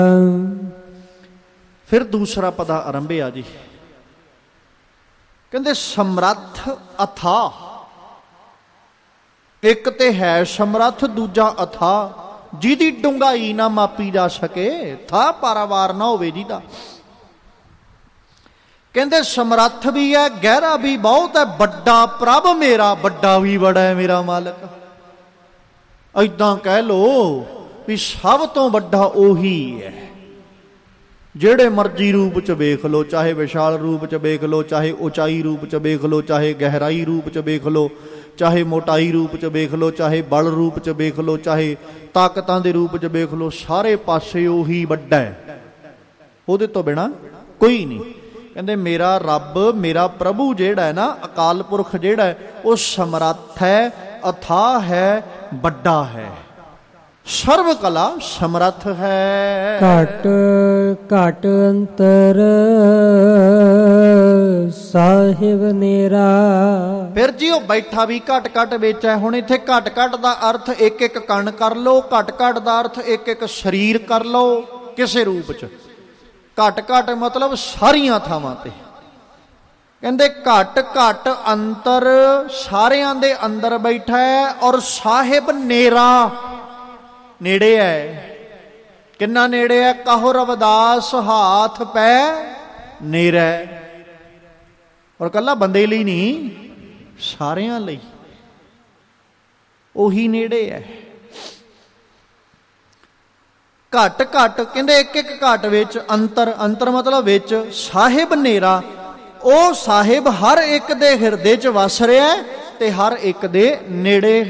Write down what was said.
ਫਿਰ ਦੂਸਰਾ ਪਦਾ ਆਰੰਭਿਆ ਜੀ। ਕਹਿੰਦੇ ਸਮਰੱਥ ਅਥਾਹ, ਇੱਕ ਤੇ ਹੈ ਸਮਰੱਥ, ਦੂਜਾ ਅਥਾਹ, ਜਿਹਦੀ ਡੂੰਘਾਈ ਨਾ ਮਾਪੀ ਜਾ ਸਕੇ, ਥਾਹ ਪਾਰਾਵਾਰ ਨਾ ਹੋਵੇ ਜਿਹਦਾ। ਕਹਿੰਦੇ ਸਮਰੱਥ ਵੀ ਹੈ, ਗਹਿਰਾ ਵੀ ਬਹੁਤ ਹੈ, ਵੱਡਾ ਪ੍ਰਭ ਮੇਰਾ, ਵੱਡਾ ਵੀ ਬੜਾ ਹੈ ਮੇਰਾ ਮਾਲਕ। ਏਦਾਂ ਕਹਿ ਲੋ ਵੀ ਸਭ ਤੋਂ ਵੱਡਾ ਉਹੀ ਹੈ। ਜਿਹੜੇ ਮਰਜ਼ੀ ਰੂਪ ਚ ਵੇਖ ਲੋ, ਚਾਹੇ ਵਿਸ਼ਾਲ ਰੂਪ ਚ ਵੇਖ ਲੋ, ਚਾਹੇ ਉਚਾਈ ਰੂਪ ਚ ਵੇਖ ਲੋ, ਚਾਹੇ ਗਹਿਰਾਈ ਰੂਪ ਚ ਵੇਖ ਲੋ, ਚਾਹੇ ਮੋਟਾਈ ਰੂਪ ਚ ਵੇਖ ਲੋ, ਚਾਹੇ ਬਲ ਰੂਪ ਚ ਵੇਖ ਲੋ, ਚਾਹੇ ਤਾਕਤਾਂ ਦੇ ਰੂਪ ਚ ਵੇਖ ਲੋ, ਸਾਰੇ ਪਾਸੇ ਉਹੀ ਵੱਡਾ ਹੈ, ਉਹਦੇ ਤੋਂ ਬਿਨਾਂ ਕੋਈ ਨਹੀਂ। ਕਹਿੰਦੇ ਮੇਰਾ ਰੱਬ, ਮੇਰਾ ਪ੍ਰਭੂ ਜਿਹੜਾ ਹੈ ਨਾ, ਅਕਾਲ ਪੁਰਖ ਜਿਹੜਾ ਹੈ, ਉਹ ਸਮਰੱਥ ਹੈ, ਅਥਾਹ ਹੈ, ਵੱਡਾ ਹੈ, ਸਰਵ ਕਲਾ ਸਮਰੱਥ ਹੈ। ਘਟ ਘਟ ਅੰਤਰ ਸਾਹਿਬ ਨੇਰਾ। ਫਿਰ ਜੀ ਉਹ ਬੈਠਾ ਵੀ ਘਟ ਘਟ ਵਿੱਚ ਹੈ। ਹੁਣ ਇੱਥੇ ਘਟ ਘਟ ਦਾ ਅਰਥ ਇੱਕ ਇੱਕ ਕਣ ਕਰ ਲਓ, ਘਟ ਘਟ ਦਾ ਅਰਥ ਇੱਕ ਇੱਕ ਸਰੀਰ ਕਰ ਲਓ ਕਿਸੇ ਰੂਪ ਚ। ਘਟ ਘਟ ਮਤਲਬ ਸਾਰੀਆਂ ਥਾਵਾਂ ਤੇ। ਕਹਿੰਦੇ ਘਟ ਘਟ ਅੰਤਰ, ਸਾਰਿਆਂ ਦੇ ਅੰਦਰ ਬੈਠਾ ਹੈ, ਔਰ ਸਾਹਿਬ ਨੇਰਾ, ਨੇੜੇ ਹੈ। ਕਿੰਨਾ ਨੇੜੇ ਹੈ? ਕਹੋ ਰਵਿਦਾਸ ਹਾਥ ਪੈ ਨੇਰਾ। ਔਰ ਕੱਲਾ ਬੰਦੇ ਲਈ ਨਹੀਂ, ਸਾਰਿਆਂ ਲਈ ਉਹੀ ਨੇੜੇ ਹੈ। ਘਟ ਘਟ ਕਹਿੰਦੇ ਇੱਕ ਇੱਕ ਘਟ ਵਿੱਚ ਅੰਤਰ, ਅੰਤਰ ਮਤਲਬ ਵਿੱਚ, ਸਾਹਿਬ ਨੇਰਾ, ਉਹ ਸਾਹਿਬ ਹਰ ਇੱਕ ਦੇ ਹਿਰਦੇ 'ਚ ਵਸ ਰਿਹਾ ਤੇ ਹਰ ਇੱਕ ਦੇ ਨੇੜੇ